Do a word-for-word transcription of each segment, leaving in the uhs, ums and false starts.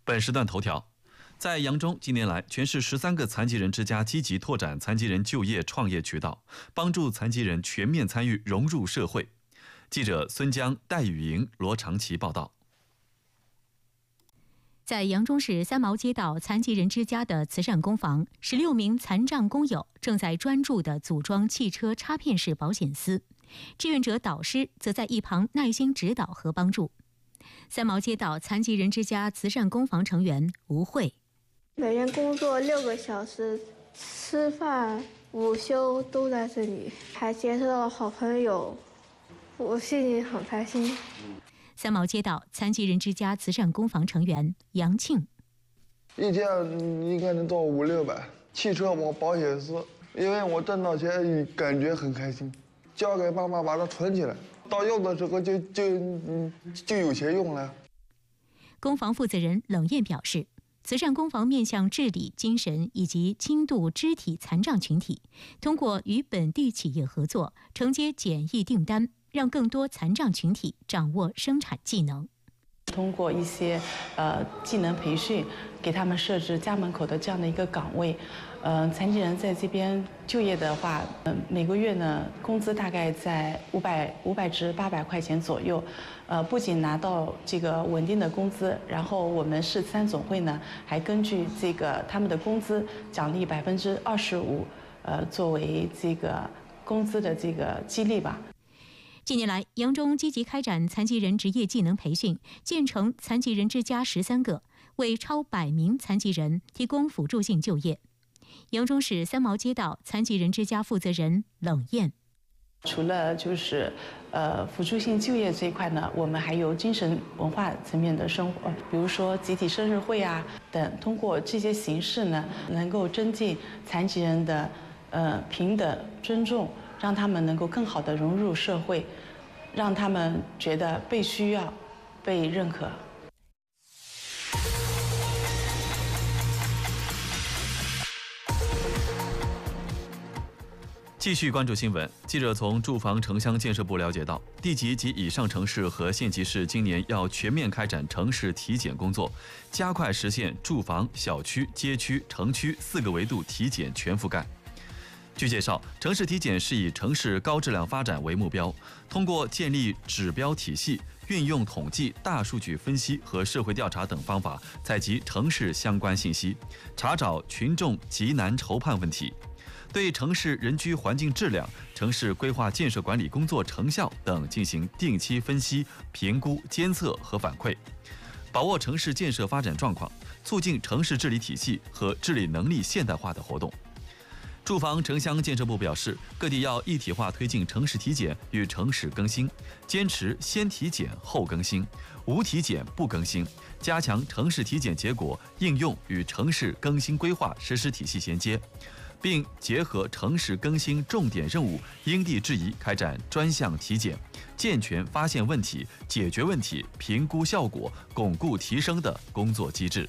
本时段头条：在扬州，近年来，全市十三个残疾人之家积极拓展残疾人就业创业渠道，帮助残疾人全面参与融入社会。记者孙江、戴雨莹、罗长奇报道。 在扬州市三毛街道残疾人之家的慈善工房，十六名残障工友正在专注地组装汽车插片式保险丝，志愿者导师则在一旁耐心指导和帮助。三毛街道残疾人之家慈善工房成员吴慧： 每天工作六个小时，吃饭、午休都在这里，还结识到了好朋友，我心里很开心。 三毛街道残疾人之家慈善工房成员杨庆： 一天应该能做五六百汽车保保险丝，因为我挣到钱感觉很开心，交给爸妈把它存起来，到用的时候就就嗯就有钱用了。 工房负责人冷燕表示，慈善工房面向智力、精神以及轻度肢体残障群体，通过与本地企业合作，承接简易订单，让更多残障群体掌握生产技能。 通过一些呃技能培训，给他们设置家门口的这样的一个岗位，呃，残疾人在这边就业的话，呃，每个月呢工资大概在五百五百至八百块钱左右，呃，不仅拿到这个稳定的工资，然后我们市慈善总会呢还根据这个他们的工资奖励百分之二十五，呃，作为这个工资的这个激励吧。 近年来，扬州积极开展残疾人职业技能培训，建成残疾人之家十三个，为超百名残疾人提供辅助性就业。扬州市三毛街道残疾人之家负责人冷燕： 除了就是呃辅助性就业这一块呢，我们还有精神文化层面的生活，比如说集体生日会啊等，通过这些形式呢，能够增进残疾人的呃平等尊重，让他们能够更好地融入社会，让他们觉得被需要、被认可。 继续关注新闻。记者从住房城乡建设部了解到，地级及以上城市和县级市今年要全面开展城市体检工作，加快实现住房、小区、街区、城区四个维度体检全覆盖。据介绍，城市体检是以城市高质量发展为目标，通过建立指标体系，运用统计、大数据分析和社会调查等方法，采集城市相关信息，查找群众急难愁盼问题，对城市人居环境质量、城市规划建设管理工作成效等进行定期分析、评估、监测和反馈，把握城市建设发展状况，促进城市治理体系和治理能力现代化的活动。住房城乡建设部表示，各地要一体化推进城市体检与城市更新，坚持先体检后更新，无体检不更新，加强城市体检结果应用与城市更新规划实施体系衔接，并结合城市更新重点任务，因地制宜开展专项体检，健全发现问题、解决问题、评估效果、巩固提升的工作机制。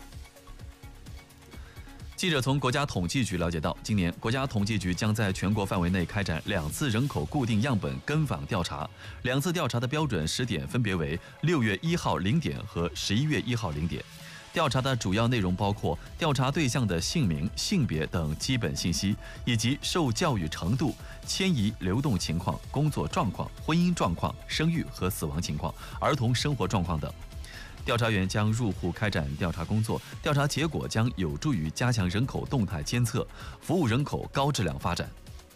记者从国家统计局了解到，今年国家统计局将在全国范围内开展两次人口固定样本跟访调查，两次调查的标准时点分别为六月一号零点和十一月一号零点。调查的主要内容包括调查对象的姓名、性别等基本信息，以及受教育程度、迁移流动情况、工作状况、婚姻状况、生育和死亡情况、儿童生活状况等。调查员将入户开展调查工作，调查结果将有助于加强人口动态监测，服务人口高质量发展。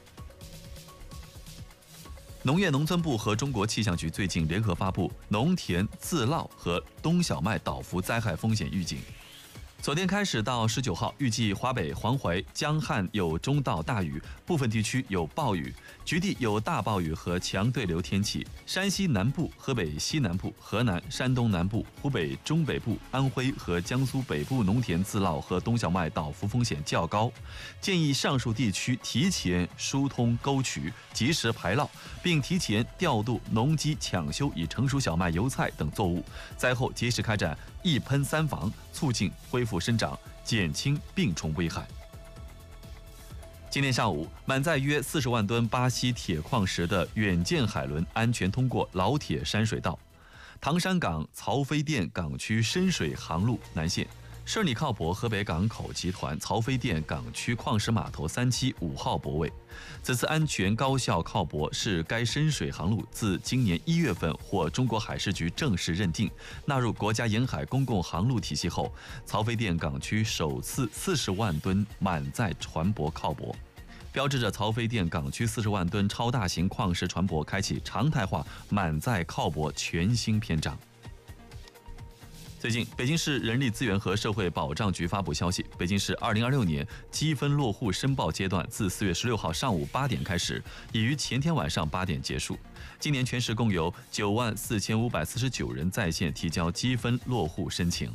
农业农村部和中国气象局最近联合发布农田自涝和冬小麦倒伏灾害风险预警。昨天开始到十九号，预计华北、黄淮、江汉有中到大雨，部分地区有暴雨，局地有大暴雨和强对流天气。山西南部、河北西南部、河南、山东南部、湖北中北部、安徽和江苏北部农田自涝和冬小麦倒伏风险较高，建议上述地区提前疏通沟渠，及时排涝，并提前调度农机抢修已成熟小麦、油菜等作物，灾后及时开展一喷三防，促进恢复生长，减轻病虫危害。今天上午，满载约四十万吨巴西铁矿石的远见海轮安全通过老铁山水道，唐山港曹妃甸港区深水航路南线， 顺利靠泊河北港口集团曹妃甸港区矿石码头三期五号泊位。此次安全高效靠泊是该深水航路自今年一月份获中国海事局正式认定，纳入国家沿海公共航路体系后，曹妃甸港区首次四十万吨满载船舶靠泊，标志着曹妃甸港区四十万吨超大型矿石船舶开启常态化满载靠泊全新篇章。最近，北京市人力资源和社会保障局发布消息，北京市二零二六年积分落户申报阶段自四月十六号上午八点开始，已于前天晚上八点结束。今年全市共有九万四千五百四十九人在线提交积分落户申请。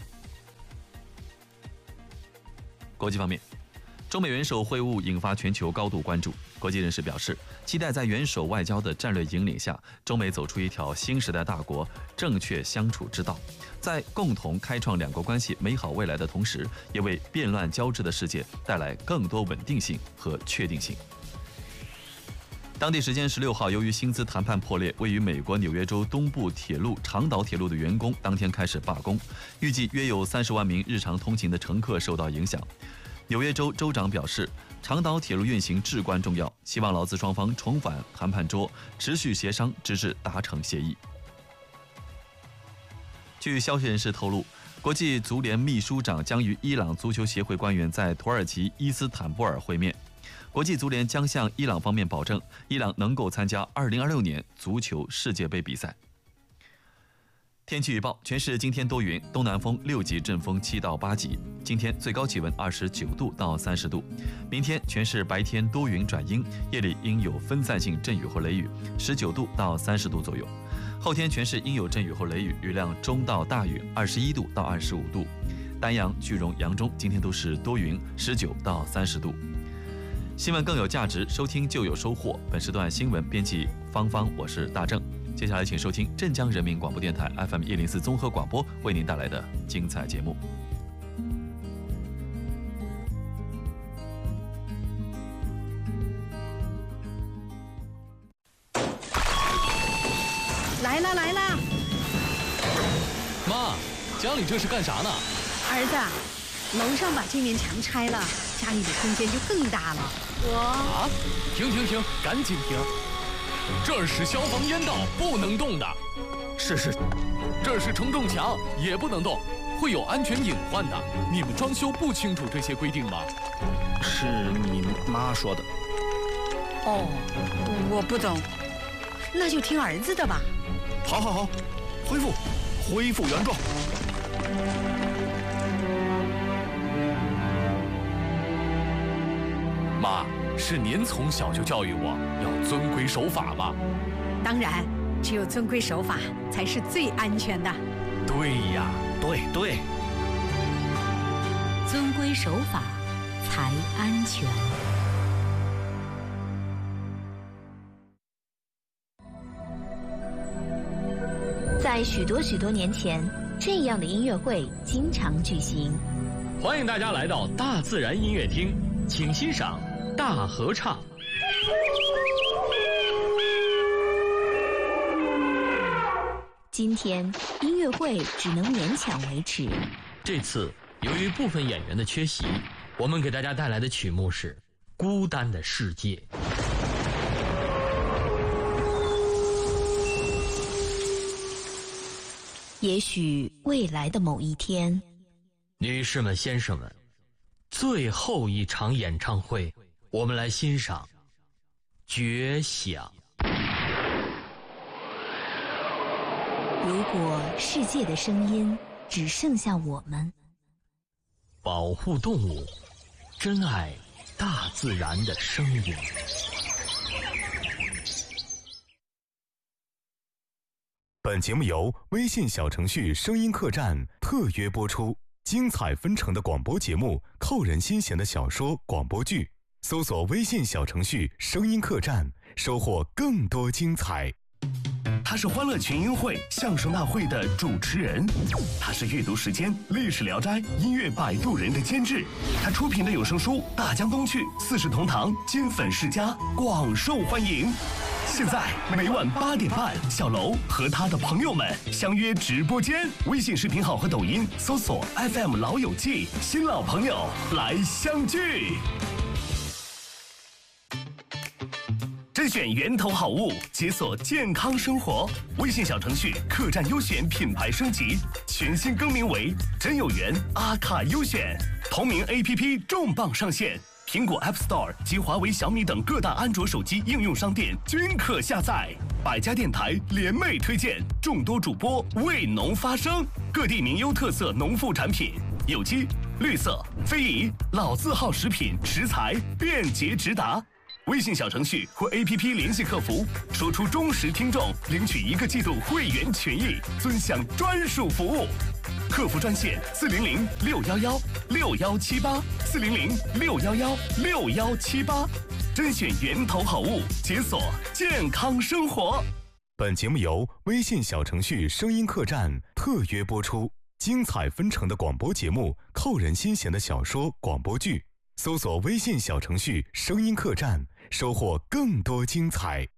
国际方面，中美元首会晤引发全球高度关注。国际人士表示，期待在元首外交的战略引领下，中美走出一条新时代大国正确相处之道，在共同开创两国关系美好未来的同时，也为变乱交织的世界带来更多稳定性和确定性。当地时间十六号，由于薪资谈判破裂，位于美国纽约州东部铁路长岛铁路的员工当天开始罢工，预计约有三十万名日常通勤的乘客受到影响。纽约州州长表示，长岛铁路运行至关重要，希望劳资双方重返谈判桌，持续协商，直至达成协议。据消息人士透露，国际足联秘书长将与伊朗足球协会官员在土耳其伊斯坦布尔会面。国际足联将向伊朗方面保证，伊朗能够参加二零二六年足球世界杯比赛。天气预报：全市今天多云，东南风六级阵风七到八级。今天最高气温二十九度到三十度。明天全市白天多云转阴，夜里应有分散性阵雨或雷雨，十九度到三十度左右。后天全市应有阵雨或雷雨，雨量中到大雨，二十一度到二十五度。丹阳、句容、扬中今天都是多云，十九到三十度。新闻更有价值，收听就有收获。本时段新闻编辑芳芳，我是大正。接下来请收听镇江人民广播电台 F M 一零四综合广播为您带来的精彩节目。 来啦来啦！ 妈，家里这是干啥呢？ 儿子，楼上把这面墙拆了，家里的空间就更大了。我啊，停停停，赶紧停！这是消防烟道，不能动的。 是是， 这是承重墙，也不能动，会有安全隐患的。你们装修不清楚这些规定吗？ 是你妈说的。 哦，我不懂，那就听儿子的吧。 好好好，恢复，恢复原状。 妈，是您从小就教育我要遵规守法吧？ 当然，只有遵规守法才是最安全的。 对呀， 对对， 遵规守法才安全。 在许多许多年前，这样的音乐会经常举行。 欢迎大家来到大自然音乐厅，请欣赏大合唱。 今天音乐会只能勉强维持。 这次由于部分演员的缺席，我们给大家带来的曲目是《孤单的世界》。 也许未来的某一天， 女士们、先生们，最后一场演唱会，我们来欣赏《绝响》。 如果世界的声音只剩下我们， 保护动物，珍爱大自然的声音。 本节目由微信小程序声音客栈特约播出，精彩纷呈的广播节目，扣人心弦的小说、广播剧，搜索微信小程序声音客栈，收获更多精彩。 他是欢乐群英会相声大会的主持人，他是阅读时间历史聊斋音乐摆渡人的监制，他出品的有声书《大江东去》《四世同堂》金粉世家广受欢迎。 现在每晚八点半，小楼和他的朋友们相约直播间，微信视频号和抖音搜索 F M 老友记，新老朋友来相聚。甄选源头好物，解锁健康生活。微信小程序客栈优选品牌升级，全新更名为真有缘阿卡优选。同名 A P P 重磅上线，苹果 App Store 及华为、小米等各大安卓手机应用商店均可下载。百家电台联袂推荐，众多主播为农发声，各地名优特色农副产品，有机、绿色、非遗、老字号食品食材便捷直达。微信小程序或 A P P 联系客服，说出忠实听众领取一个季度会员权益，尊享专属服务。客服专线四零零六幺幺六幺七八四零零六幺幺六幺七八，甄选源头好物，解锁健康生活。 本节目由微信小程序声音客栈特约播出，精彩纷呈的广播节目，扣人心弦的小说广播剧，搜索微信小程序声音客栈，收获更多精彩。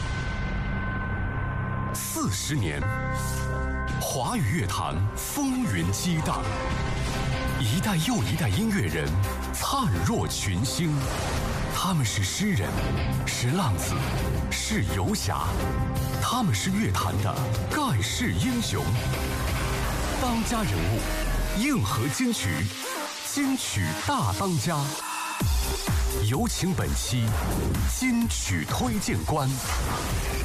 四十年，华语乐坛风云激荡，一代又一代音乐人灿若群星。他们是诗人，是浪子，是游侠，他们是乐坛的盖世英雄。当家人物，硬核金曲，金曲大当家。有请本期金曲推荐官